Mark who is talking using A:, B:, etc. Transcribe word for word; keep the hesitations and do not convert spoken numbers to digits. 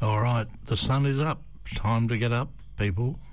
A: All right, the sun is up. Time to get up, people.